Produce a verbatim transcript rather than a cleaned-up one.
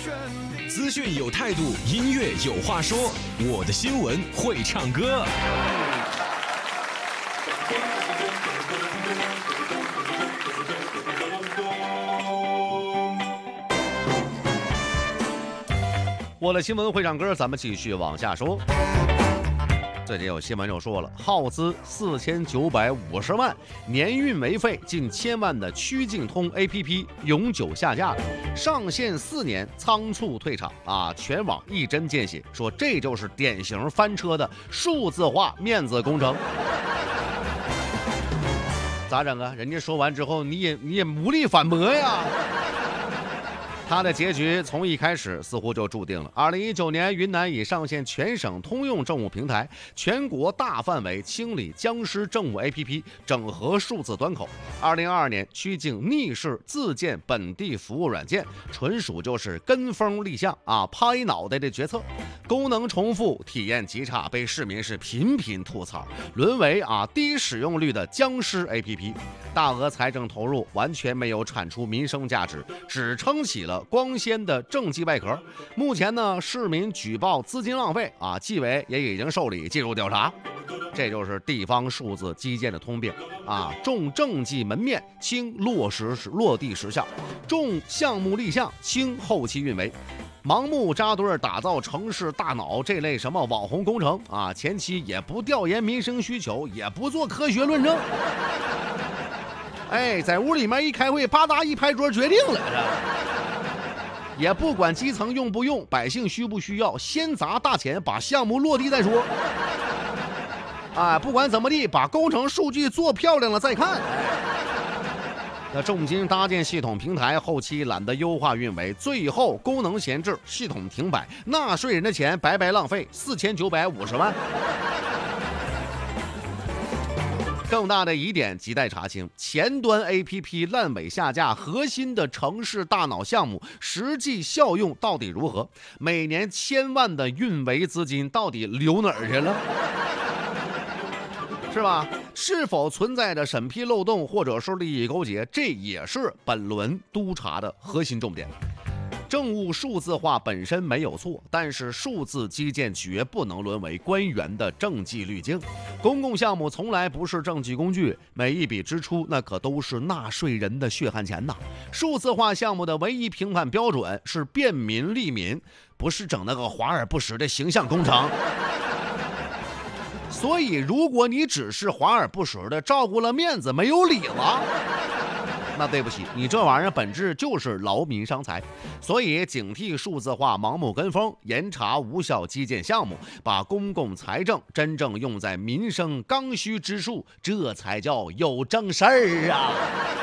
资讯有态度，音乐有话说，我的新闻会唱歌。 我的新闻会唱歌，咱们继续往下说。最近有新闻就说了，耗资四千九百五十万、年运维费近千万的曲径通 A P P 永久下架了，上线四年仓促退场啊！全网一针见血，说这就是典型翻车的数字化面子工程。咋整啊？人家说完之后，你也你也无力反驳呀。它的结局从一开始似乎就注定了。二零一九年，云南已上线全省通用政务平台，全国大范围清理僵尸政务 A P P， 整合数字端口。二零二二年，曲径逆势自建本地服务软件，纯属就是跟风立项啊，拍脑袋的决策，功能重复，体验极差，被市民是频频吐槽，沦为啊低使用率的僵尸 A P P。大额财政投入，完全没有产出民生价值，只撑起了光鲜的政绩外壳。目前呢，市民举报资金浪费啊，纪委也已经受理介入调查。这就是地方数字基建的通病啊，重政绩门面，轻落实落地实效，重项目立项，轻后期运维。盲目扎堆打造城市大脑这类什么网红工程啊，前期也不调研民生需求，也不做科学论证。哎，在屋里面一开会，吧嗒一拍桌决定了，也不管基层用不用，百姓需不需要，先砸大钱把项目落地再说。啊，不管怎么地，把工程数据做漂亮了再看。那重金搭建系统平台，后期懒得优化运维，最后功能闲置，系统停摆，纳税人的钱白白浪费，四千九百五十万。更大的疑点亟待查清，前端 A P P 烂尾下架，核心的城市大脑项目实际效用到底如何？每年千万的运维资金到底流哪儿去了？是吧？是否存在着审批漏洞或者是利益勾结？这也是本轮督查的核心重点。政务数字化本身没有错，但是数字基建绝不能沦为官员的政绩滤镜。公共项目从来不是政绩工具，每一笔支出那可都是纳税人的血汗钱呐。数字化项目的唯一评判标准是便民利民，不是整那个华而不实的形象工程。所以如果你只是华而不实的照顾了面子，没有理了，那对不起，你这玩意儿本质就是劳民伤财。所以警惕数字化盲目跟风，严查无效基建项目，把公共财政真正用在民生刚需之处，这才叫有正事儿啊。